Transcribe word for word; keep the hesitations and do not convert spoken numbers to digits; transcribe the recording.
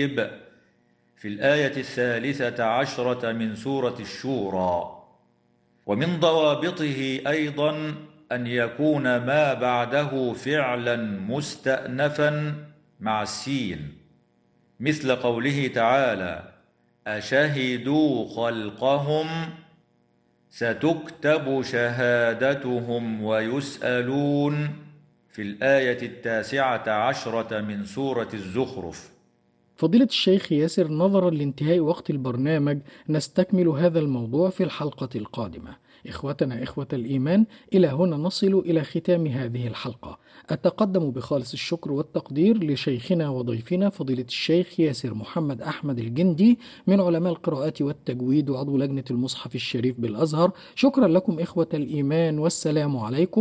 الترغيب في الآية الثالثة عشرة من سورة الشورى. ومن ضوابطه أيضا أن يكون ما بعده فعلا مستأنفا مع السين، مثل قوله تعالى: أشهدوا خلقهم ستكتب شهادتهم ويسألون في الآية التاسعة عشرة من سورة الزخرف. فضيلة الشيخ ياسر، نظرا لانتهاء وقت البرنامج نستكمل هذا الموضوع في الحلقة القادمة. إخوتنا إخوة الإيمان، إلى هنا نصل إلى ختام هذه الحلقة. أتقدم بخالص الشكر والتقدير لشيخنا وضيفنا فضيلة الشيخ ياسر محمد أحمد الجندي من علماء القراءات والتجويد وعضو لجنة المصحف الشريف بالأزهر. شكرا لكم إخوة الإيمان، والسلام عليكم.